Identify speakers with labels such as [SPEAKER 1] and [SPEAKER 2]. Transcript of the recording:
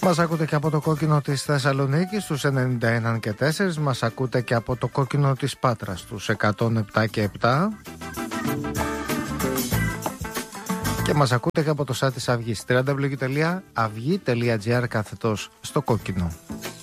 [SPEAKER 1] Μας ακούτε και από το κόκκινο της Θεσσαλονίκης στους 91 και 4. Μας ακούτε και από το κόκκινο της Πάτρας στους 107 και 7. Και μας ακούτε και από το site της Αυγής, www.avgi.gr/στο κόκκινο.